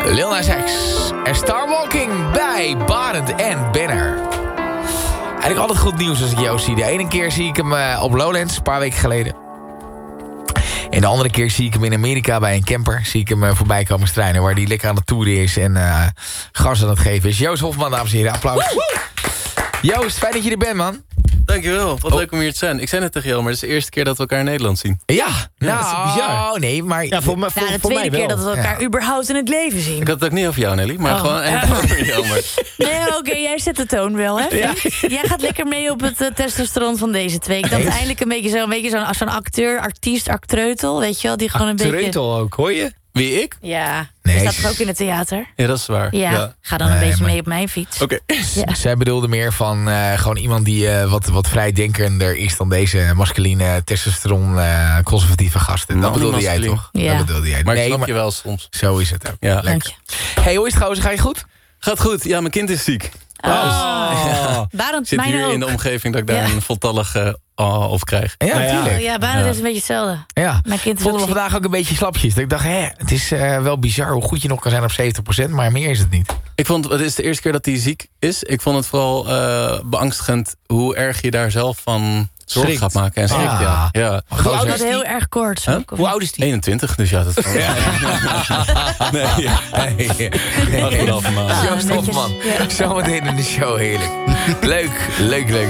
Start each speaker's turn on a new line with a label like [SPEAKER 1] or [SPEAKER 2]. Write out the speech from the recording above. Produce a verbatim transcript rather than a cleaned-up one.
[SPEAKER 1] Lil Nas X en Star Walking bij Barend en Benner. Eigenlijk altijd goed nieuws als ik jou zie. De ene keer zie ik hem uh, op Lowlands, een paar weken geleden. En de andere keer zie ik hem in Amerika bij een camper. Zie ik hem uh, voorbij komen strijden, waar hij lekker aan het toeren is en uh, gas aan het geven is. Joost Hofman, dames en heren, applaus. Joost, fijn dat je er bent, man.
[SPEAKER 2] Dankjewel, wat
[SPEAKER 1] oh.
[SPEAKER 2] leuk om hier te zijn. Ik zei net tegen jou, maar het is de eerste keer dat we elkaar in Nederland zien.
[SPEAKER 1] Ja,
[SPEAKER 3] ja
[SPEAKER 1] nou,
[SPEAKER 3] dat is bizar.
[SPEAKER 1] nee, maar...
[SPEAKER 3] Ja, voor, voor,
[SPEAKER 4] nou, de
[SPEAKER 3] voor
[SPEAKER 4] tweede
[SPEAKER 3] mij
[SPEAKER 4] keer
[SPEAKER 3] wel.
[SPEAKER 4] dat we elkaar
[SPEAKER 1] Ja.
[SPEAKER 4] überhaupt in het leven zien.
[SPEAKER 2] Ik had het ook niet over jou, Nelly, maar
[SPEAKER 4] Oh.
[SPEAKER 2] gewoon en over jou. Maar...
[SPEAKER 4] Nee, oké, okay, jij zet de toon wel, hè?
[SPEAKER 3] Ja.
[SPEAKER 4] Jij gaat lekker mee op het uh, testosteron van deze twee. Ik dacht eindelijk een beetje zo'n beetje zo'n zo'n acteur, artiest, actreutel, weet je wel? Die gewoon een beetje...
[SPEAKER 3] Treutel ook, hoor je?
[SPEAKER 2] Wie, ik?
[SPEAKER 4] Ja,
[SPEAKER 1] Nee,
[SPEAKER 4] je staat toch ook in het theater?
[SPEAKER 2] Ja, dat is waar.
[SPEAKER 4] Ja,
[SPEAKER 2] Ja.
[SPEAKER 4] ga dan een
[SPEAKER 1] Nee,
[SPEAKER 4] beetje
[SPEAKER 1] maar-
[SPEAKER 4] mee op mijn fiets.
[SPEAKER 2] Oké.
[SPEAKER 4] Ja.
[SPEAKER 1] Zij bedoelde meer van uh, gewoon iemand die uh, wat, wat vrijdenkender is dan deze masculine testosteron uh, conservatieve gasten. Dat
[SPEAKER 2] Man,
[SPEAKER 1] bedoelde jij
[SPEAKER 2] masculien.
[SPEAKER 1] toch?
[SPEAKER 4] Ja.
[SPEAKER 1] Dat bedoelde jij.
[SPEAKER 2] Maar ik
[SPEAKER 1] nee,
[SPEAKER 2] snap
[SPEAKER 1] maar
[SPEAKER 2] je wel soms.
[SPEAKER 1] zo is het ook.
[SPEAKER 2] Ja.
[SPEAKER 4] Dank
[SPEAKER 1] Lekker.
[SPEAKER 4] je.
[SPEAKER 1] Hey, hoe is het trouwens? Ga je goed?
[SPEAKER 2] Gaat goed, ja, mijn kind is ziek.
[SPEAKER 3] Oh.
[SPEAKER 4] Barend,
[SPEAKER 2] Zit
[SPEAKER 4] mijn
[SPEAKER 2] hier
[SPEAKER 4] ook.
[SPEAKER 2] in de omgeving dat ik daar
[SPEAKER 4] Ja.
[SPEAKER 2] een voltallige uh, of krijg.
[SPEAKER 1] Ja,
[SPEAKER 3] Nou ja.
[SPEAKER 1] natuurlijk.
[SPEAKER 4] Oh, ja, Barend
[SPEAKER 2] Ja.
[SPEAKER 4] is een beetje hetzelfde.
[SPEAKER 1] Ja.
[SPEAKER 4] Mijn kind is
[SPEAKER 1] Vonden
[SPEAKER 4] ook
[SPEAKER 1] we
[SPEAKER 4] ziek.
[SPEAKER 1] vandaag ook een beetje slapjes. Dat ik dacht, hè, het is uh, wel bizar hoe goed je nog kan zijn op zeventig procent, maar meer is het niet.
[SPEAKER 2] Ik vond, het is de eerste keer dat hij ziek is. Ik vond het vooral uh, beangstigend hoe erg je daar zelf van zorg
[SPEAKER 3] Schrikt.
[SPEAKER 2] gaat maken. En schrikt,
[SPEAKER 1] Ah.
[SPEAKER 2] ja. ja.
[SPEAKER 1] Hoe
[SPEAKER 4] Hij
[SPEAKER 1] oud
[SPEAKER 4] had
[SPEAKER 1] is die?
[SPEAKER 4] heel erg koorts.
[SPEAKER 2] Huh?
[SPEAKER 4] ook, of
[SPEAKER 1] Hoe oud is die?
[SPEAKER 2] eenentwintig, dus ja, dat is wel... Nee, ja.
[SPEAKER 1] Nee.
[SPEAKER 2] Anderhalve maand.
[SPEAKER 4] Ah,
[SPEAKER 1] Joost
[SPEAKER 4] netjes.
[SPEAKER 1] Hofman.
[SPEAKER 4] Ja.
[SPEAKER 1] Zometeen in de show, heerlijk. Leuk, leuk, leuk.